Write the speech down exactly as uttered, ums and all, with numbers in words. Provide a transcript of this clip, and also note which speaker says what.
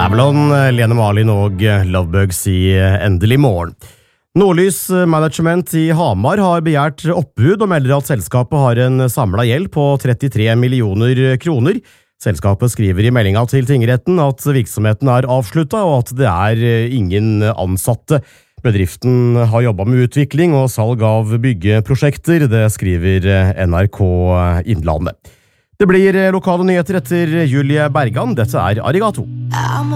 Speaker 1: Avalon, Lene Marlin og Lovebugs i Endelig morgen. Nordlys Management i Hamar har begjært oppbud og melder at selskapet har en samlet gjeld på trettitre millioner kroner. Selskapet skriver i meldinga til tingretten at virksomheten er avsluttet og at det er ingen ansatte. Bedriften har jobbet med utvikling og salg av byggeprosjekter, det skriver N R K Innlandet. Det blir lokale nyheter etter Julie Bergan. Dette er Arigato.